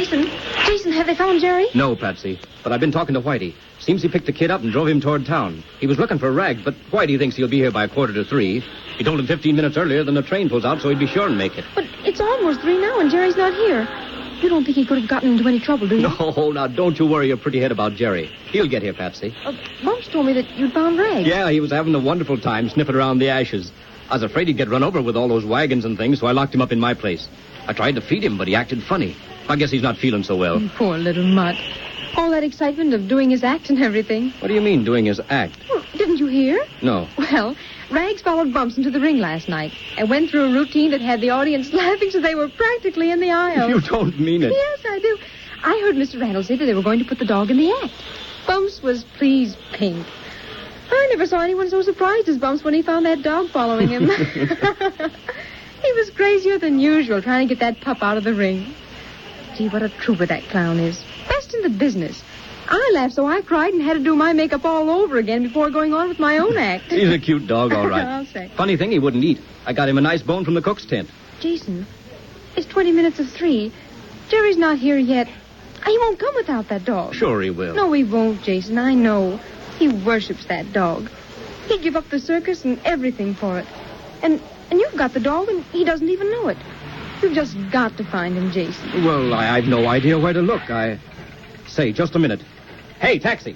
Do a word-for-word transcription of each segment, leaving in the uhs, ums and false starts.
Jason, Jason, have they found Jerry? No, Patsy. But I've been talking to Whitey. Seems he picked the kid up and drove him toward town. He was looking for Rags, but Whitey thinks he'll be here by a quarter to three. He told him fifteen minutes earlier than the train pulls out, so he'd be sure and make it. But it's almost three now, and Jerry's not here. You don't think he could have gotten into any trouble, do you? No, now don't you worry your pretty head about Jerry. He'll get here, Patsy. Uh, Bumps told me that you'd found Rags. Yeah, he was having a wonderful time sniffing around the ashes. I was afraid he'd get run over with all those wagons and things, so I locked him up in my place. I tried to feed him, but he acted funny. I guess he's not feeling so well. Poor little mutt. All that excitement of doing his act and everything. What do you mean, doing his act? Well, didn't you hear? No. Well, Rags followed Bumps into the ring last night and went through a routine that had the audience laughing so they were practically in the aisle. You don't mean it. Yes, I do. I heard Mister Randall say that they were going to put the dog in the act. Bumps was pleased pink. I never saw anyone so surprised as Bumps when he found that dog following him. He was crazier than usual trying to get that pup out of the ring. Gee, what a trooper that clown is. Best in the business. I laughed so I cried and had to do my makeup all over again before going on with my own act. He's a cute dog, all right. I'll say. Funny thing, he wouldn't eat. I got him a nice bone from the cook's tent. Jason, it's twenty minutes of three. Jerry's not here yet. He won't come without that dog. Sure he will. No, he won't, Jason. I know. He worships that dog. He'd give up the circus and everything for it. And and you've got the dog, and he doesn't even know it. You've just got to find him, Jason. Well, I, I've no idea where to look. I... Say, just a minute. Hey, taxi.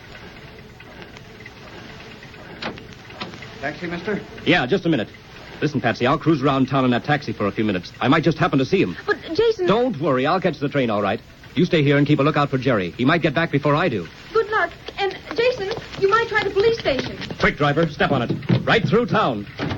Taxi, mister? Yeah, just a minute. Listen, Patsy, I'll cruise around town in that taxi for a few minutes. I might just happen to see him. But, Jason... Don't worry. I'll catch the train, all right. You stay here and keep a lookout for Jerry. He might get back before I do. Good luck. And, Jason, you might try the police station. Quick, driver. Step on it. Right through town.